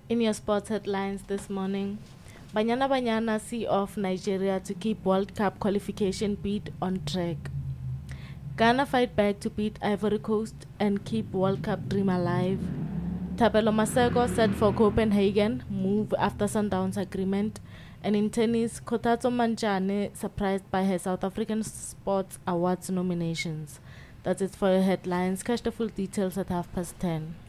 In your sports headlines this morning, Banyana Banyana see off Nigeria to keep World Cup qualification bid on track. Ghana fight back to beat Ivory Coast and keep World Cup dream alive. Tabelo Masego set for Copenhagen, move after Sundowns agreement. And in tennis, Kotatso Manjane surprised by her South African Sports Awards nominations. That's it for your headlines. Catch the full details at 10:30.